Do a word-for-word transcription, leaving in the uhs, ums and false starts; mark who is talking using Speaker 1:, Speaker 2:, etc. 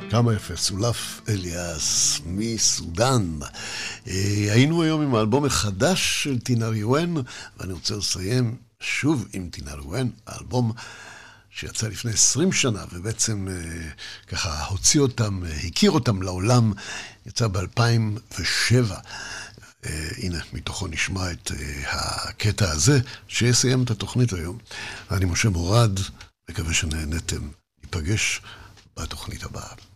Speaker 1: כמה יפה, סולף אליאס מסודן. היינו היום עם האלבום החדש של תינריוון, ואני רוצה לסיים שוב עם תינריוון, האלבום שיצא לפני עשרים שנה, ובעצם ככה הוציא אותם, הכיר אותם לעולם, יצא ב-אלפיים ושבע. הנה, מתוכו נשמע את הקטע הזה, שיסיים את התוכנית היום. אני משה מורד, מקווה שנהנתם, ניפגש בתוכנית הבאה.